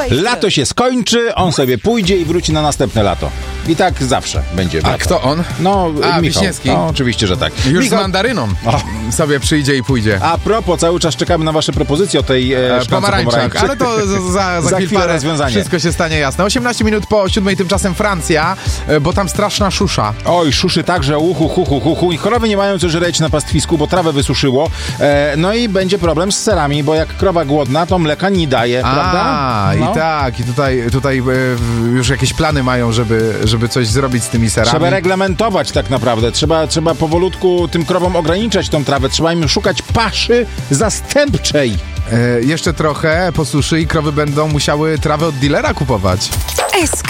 Lato się skończy, on sobie pójdzie i wróci na następne lato. I tak zawsze będzie. A kto on? No, Michał. Wiśniewski? No, oczywiście, że tak. Już Michał... z mandaryną sobie przyjdzie i pójdzie. A propos, cały czas czekamy na wasze propozycje o tej pomarańczach, ale to za chwilę rozwiązanie. Wszystko się stanie jasne. 18 minut po 7, tymczasem Francja, bo tam straszna szusza. Oj, szuszy tak, że I krowy nie mają co żreć na pastwisku, bo trawę wysuszyło. No i będzie problem z serami, bo jak krowa głodna, to mleka nie daje, prawda? No. I tutaj już jakieś plany mają, żeby coś zrobić z tymi serami. Trzeba reglamentować tak naprawdę. Trzeba powolutku tym krowom ograniczać tą trawę. Trzeba im szukać paszy zastępczej. Jeszcze trochę po suszy i krowy będą musiały trawę od dealera kupować. SK